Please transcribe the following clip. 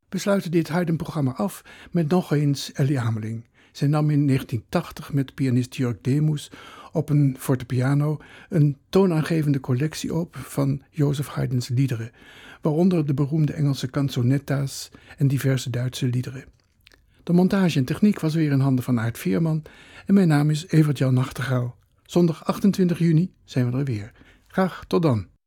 We sluiten dit Haydn-programma af met nog eens Elly Ameling. Zij nam in 1980 met pianist Jörg Demus op een fortepiano een toonaangevende collectie op van Joseph Haydns liederen, waaronder de beroemde Engelse canzonetta's en diverse Duitse liederen. De montage en techniek was weer in handen van Aart Veerman en mijn naam is Evert-Jan Nachtegaal. Zondag 28 juni zijn we er weer. Graag tot dan.